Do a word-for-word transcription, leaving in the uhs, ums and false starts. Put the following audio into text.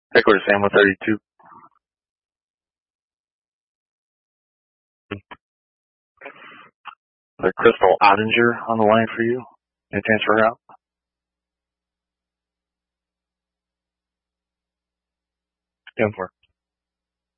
Echo to Sam one thirty-two. The Crystal Ottinger on the line for you. Can I transfer her out? ten four.